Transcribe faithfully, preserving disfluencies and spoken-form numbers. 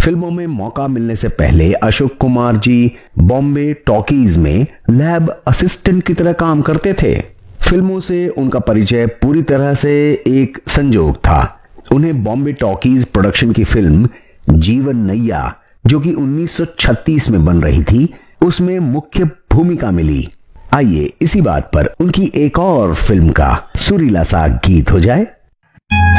फिल्मों में मौका मिलने से पहले अशोक कुमार जी बॉम्बे टॉकीज में लैब असिस्टेंट की तरह काम करते थे। फिल्मों से उनका परिचय पूरी तरह से एक संजोग था। उन्हें बॉम्बे टॉकीज प्रोडक्शन की फिल्म जीवन नैया, जो कि उन्नीस सौ छत्तीस में बन रही थी, उसमें मुख्य भूमिका मिली। आइए इसी बात पर उनकी एक और फिल्म का सुरीला सा गीत हो जाए।